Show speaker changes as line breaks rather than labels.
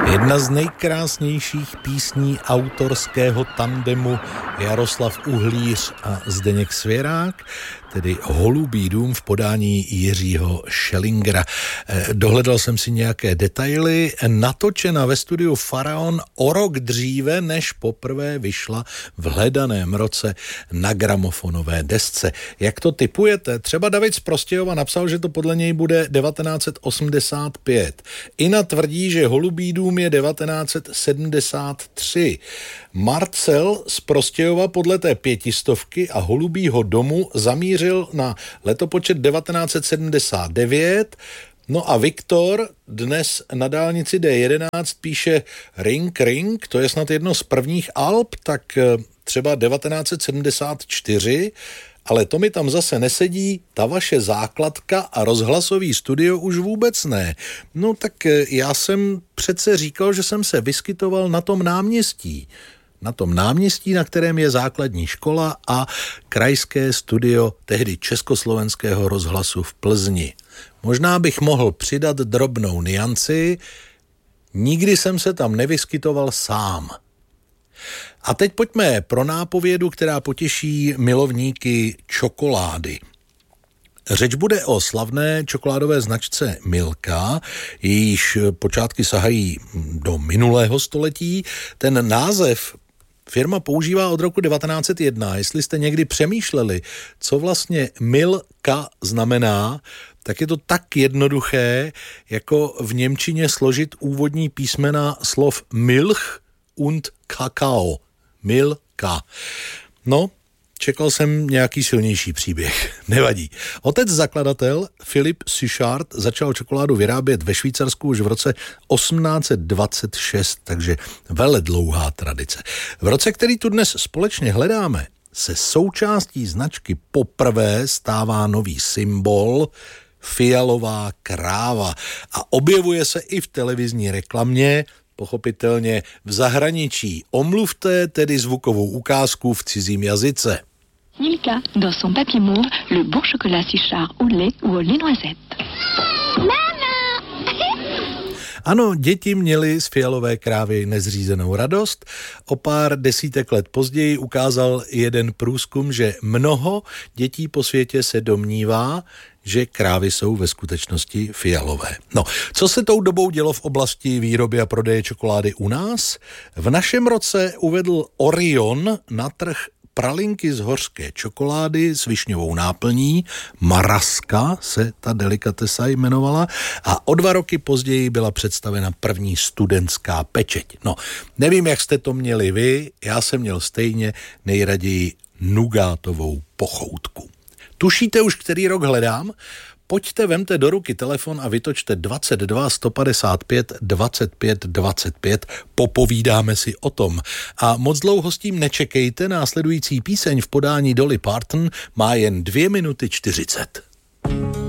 Jedna z nejkrásnějších písní autorského tandemu Jaroslav Uhlíř a Zdeněk Svěrák, tedy Holubý dům v podání Jiřího Schellingera. Dohledal jsem si nějaké detaily. Natočena ve studiu Faraon o rok dříve, než poprvé vyšla v hledaném roce na gramofonové desce. Jak to tipujete? Třeba David z Prostějova napsal, že to podle něj bude 1985. Ina tvrdí, že Holubý dům je 1973. Marcel z Prostějova podle té 500 a Holubího domu zamířil na letopočet 1979. No a Viktor dnes na dálnici D11 píše Ring Ring, to je snad jedno z prvních alb, tak třeba 1974, ale to mi tam zase nesedí, ta vaše základka a rozhlasový studio už vůbec ne. No tak já jsem přece říkal, že jsem se vyskytoval na tom náměstí. Na tom náměstí, na kterém je základní škola a krajské studio tehdy Československého rozhlasu v Plzni. Možná bych mohl přidat drobnou nianci, nikdy jsem se tam nevyskytoval sám. A teď pojďme pro nápovědu, která potěší milovníky čokolády. Řeč bude o slavné čokoládové značce Milka, jejíž počátky sahají do minulého století. Ten název firma používá od roku 1901. Jestli jste někdy přemýšleli, co vlastně Milka znamená, tak je to tak jednoduché, jako v němčině složit úvodní písmena slov Milch und Kakao. Milka. No, čekal jsem nějaký silnější příběh. Nevadí. Otec zakladatel Philipp Suchard začal čokoládu vyrábět ve Švýcarsku už v roce 1826, takže vele dlouhá tradice. V roce, který tu dnes společně hledáme, se součástí značky poprvé stává nový symbol fialová kráva a objevuje se i v televizní reklamě, pochopitelně v zahraničí. Omluvte tedy zvukovou ukázku v cizím jazyce.
Milka, dans son papier mauve, le bon chocolat Suchard au lait ou au lait noisette.
Ano, děti měly z fialové krávy nezřízenou radost. O pár desítek let později ukázal jeden průzkum, že mnoho dětí po světě se domnívá, že krávy jsou ve skutečnosti fialové. No, co se tou dobou dělo v oblasti výroby a prodeje čokolády u nás? V našem roce uvedl Orion na trh pralinky z hořké čokolády s višňovou náplní, Maraska se ta delikatesa jmenovala a o 2 roky později byla představena první studentská pečeť. No, nevím, jak jste to měli vy, já jsem měl stejně nejraději nugátovou pochoutku. Tušíte už, který rok hledám? Pojďte, vemte do ruky telefon a vytočte 22 155 25 25. Popovídáme si o tom. A moc dlouho s tím nečekejte, následující píseň v podání Dolly Parton má jen 2 minuty 40.